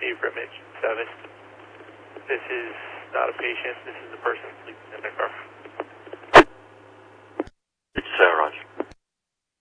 April 7th. This is not a patient. This is the person sleeping in the car.